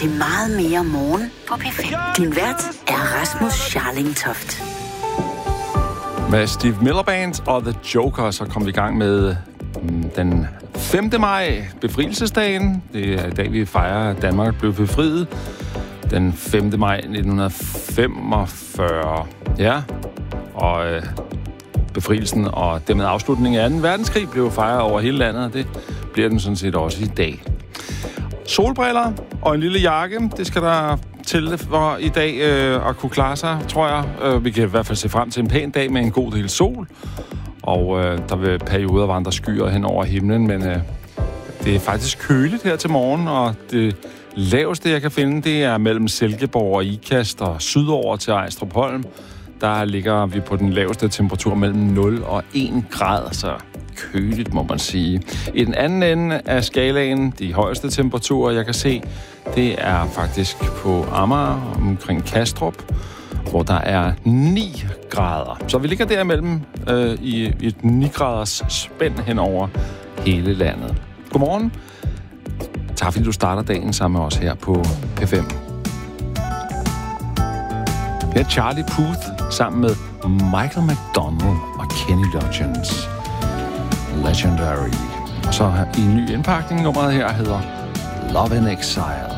til meget mere morgen på P5. Din vært er Rasmus Scharling Toft. Med Steve Miller Band og The Joker, så kom vi i gang med den 5. maj, befrielsesdagen. Det er i dag, vi fejrer, at Danmark blev befriet. Den 5. maj 1945. Ja, og befrielsen og dermed afslutningen af 2. verdenskrig blev fejret over hele landet, og det bliver den sådan set også i dag. Solbriller og en lille jakke, det skal der til for i dag at kunne klare sig, tror jeg. Vi kan i hvert fald se frem til en pæn dag med en god del sol, og der vil perioder vandre skyer hen over himlen, men det er faktisk køligt her til morgen, og det laveste, jeg kan finde, det er mellem Silkeborg og Ikast og sydover til Ejstrupholm. Der ligger vi på den laveste temperatur mellem 0 og 1 grad, så køligt, må man sige. I den anden ende af skalaen, de højeste temperaturer, jeg kan se, det er faktisk på Amager, omkring Kastrup, hvor der er 9 grader. Så vi ligger derimellem i et 9-graders spænd hen over hele landet. Godmorgen. Tak fordi du starter dagen sammen med os her på P5. Her er Charlie Puth sammen med Michael McDonald og Kenny Loggins. Legendary. Og så i en ny indpakning, nummeret her hedder Love in Exile.